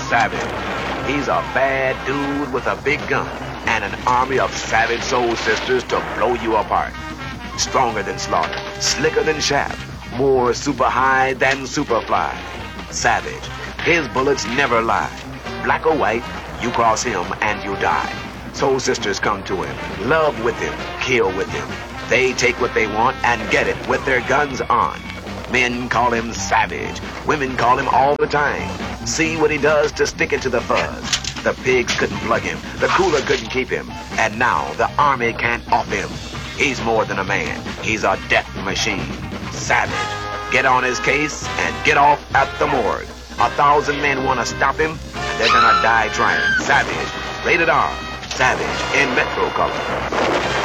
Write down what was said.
Savage. He's a bad dude with a big gun and an army of savage soul sisters to blow you apart. Stronger than Slaughter, slicker than Shaft, more super high than Superfly. Savage. His bullets never lie. Black or white, you cross him and you die. Soul sisters come to him, love with him, kill with him. They take what they want and get it with their guns on. Men call him Savage. Women call him all the time. See what he does to stick it to the fuzz. The pigs couldn't plug him. The cooler couldn't keep him. And now the army can't off him. He's more than a man. He's a death machine. Savage. Get on his case and get off at the morgue. 1,000 men want to stop him, and they're gonna die trying. Savage. Rated R. Savage in Metro color.